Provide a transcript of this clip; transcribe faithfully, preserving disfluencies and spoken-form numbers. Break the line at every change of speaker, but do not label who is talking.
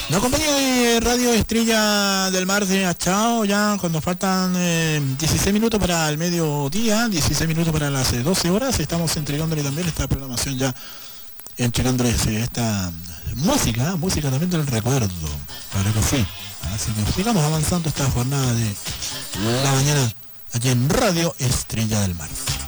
La compañía de Radio Estrella del Mar de Achao, ya cuando faltan eh, dieciséis minutos para el mediodía, dieciséis minutos para las eh, doce horas, estamos entregándole también esta programación ya, entregándoles eh, esta música, música también del recuerdo, para que sí. Así que sigamos avanzando esta jornada de la mañana aquí en Radio Estrella del Mar.